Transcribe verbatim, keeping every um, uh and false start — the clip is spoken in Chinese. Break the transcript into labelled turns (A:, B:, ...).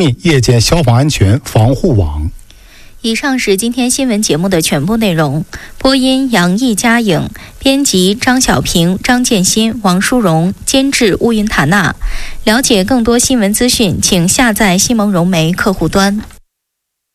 A: 密夜间消防安全防护网。
B: 以上是今天新闻节目的全部内容。播音杨毅、佳颖，编辑张小平、张建新、王淑荣，监制乌云塔娜。了解更多新闻资讯，请下载西蒙融媒客户端。